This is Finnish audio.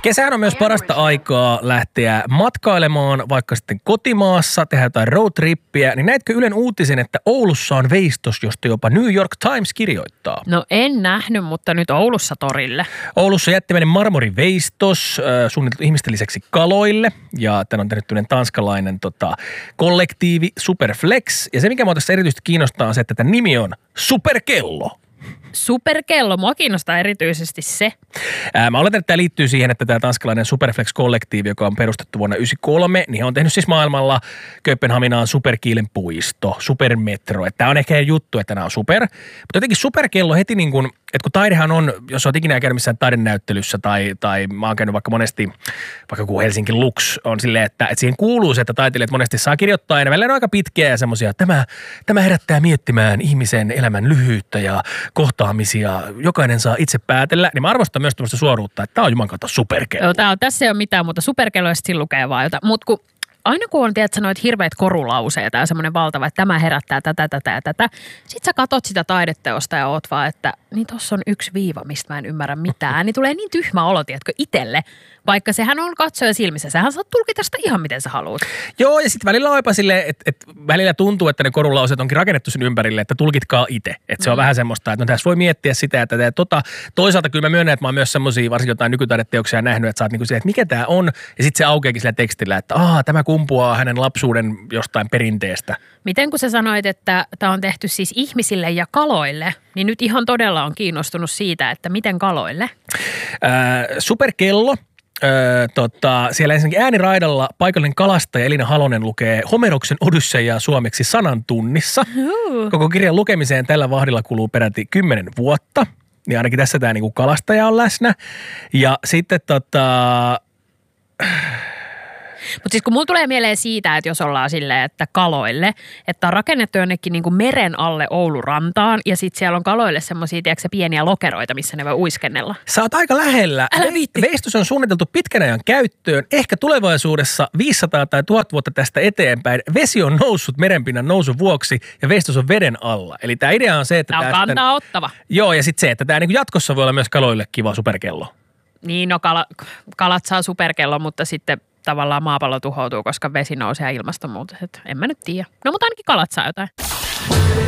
Kesähän on myös parasta aikaa lähteä matkailemaan, vaikka sitten kotimaassa, tehdä jotain roadtrippiä. Niin näetkö Ylen uutisen, että Oulussa on veistos, josta jopa New York Times kirjoittaa? No en nähnyt, mutta nyt Oulussa torille. Oulussa jättimäinen marmoriveistos, suunniteltu ihmisten lisäksi kaloille. Ja tämän on tehnyt tanskalainen kollektiivi Superflex. Ja se, mikä minua tässä erityisesti kiinnostaa, on se, että tämä nimi on Superkello. Superkello. Mua kiinnostaa erityisesti se. Mä oletan, että tämä liittyy siihen, että tämä tanskalainen Superflex-kollektiivi, joka on perustettu vuonna 1993, niin he on tehnyt siis maailmalla Kööpenhaminaan Superkiilen puisto, Supermetro. Että tämä on ehkä juttu, että nämä on super. Mutta jotenkin Superkello heti niin kuin, että kun taidehan on, jos olet ikinä käynyt missään taidenäyttelyssä tai mä oon käynyt vaikka monesti, vaikka kun Helsinki Lux on silleen, että siihen kuuluu se, että taiteilijat monesti saa kirjoittaa ja välillä on aika pitkiä ja semmoisia, että tämä herättää miettimään ihmisen elämän lyhyyttä ja kohtaamisia. Jokainen saa itse päätellä. Niin mä arvostan myös tämmöistä suoruutta, että tämä on juman kautta Superkello. Joo, tässä ei ole mitään, mutta Superkelloista siinä lukee vaan jotain. Mutta aina kun on, tiedät, noita hirveät korulauseita ja semmoinen valtava, että tämä herättää tätä. Sitten sä katot sitä taideteosta ja oot vaan, että niin tossa on yksi viiva, mistä mä en ymmärrä mitään. Niin tulee niin tyhmä olo, tiedätkö, itselle. Vaikka sehän on katsoja silmissä. Sähän saat tulkita sitä ihan miten sä haluat. Joo, ja sitten välillä on jopa silleen, että välillä tuntuu, että ne korulauseet onkin rakennettu sen ympärille, että tulkitkaa itse. Että se on vähän semmoista, että no tässä voi miettiä sitä, että toisaalta kyllä mä myönnän, että mä oon myös semmoisia varsinkin jotain nykytaideteoksia nähnyt, että sä oot niinku se, että mikä tää on. Ja sitten se aukeakin sillä tekstillä, että tämä kumpuaa hänen lapsuuden jostain perinteestä. Miten kun sä sanoit, että tämä on tehty siis ihmisille ja kaloille, niin nyt ihan todella on kiinnostunut siitä, että miten kaloille? Superkello. Siellä ensinnäkin ääniraidalla paikallinen kalastaja Elina Halonen lukee Homeroksen Odysseijaa suomeksi 100 tunnissa. Koko kirjan lukemiseen tällä vahdilla kuluu peräti 10 vuotta. Niin ainakin tässä tämä niinku kalastaja on läsnä. Ja sitten Mutta siis kun mulla tulee mieleen siitä, että jos ollaan silleen, että kaloille, että on rakennettu jonnekin niin kuin meren alle Oulun rantaan ja sitten siellä on kaloille semmoisia, tiedätkö, pieniä lokeroita, missä ne voi uiskennella. Sä oot aika lähellä. Älä viitti. Veistos on suunniteltu pitkän ajan käyttöön. Ehkä tulevaisuudessa 500 tai 1000 vuotta tästä eteenpäin vesi on noussut merenpinnan nousun vuoksi ja veistos on veden alla. Eli tämä idea on se, että tämä on kantaa ottava. Joo, ja sitten se, että tämä niin jatkossa voi olla myös kaloille kiva superkello. Niin, no kalat saa superkello, mutta sitten tavallaan maapallo tuhoutuu, koska vesi nousee ja ilmastonmuutos. En mä nyt tiedä. No, mutta ainakin kalat saa jotain.